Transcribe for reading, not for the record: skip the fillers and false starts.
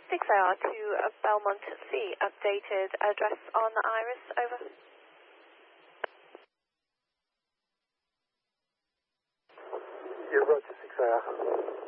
6AR to Belmont C, updated address on Iris, over. Yeah, Roger, 6AR.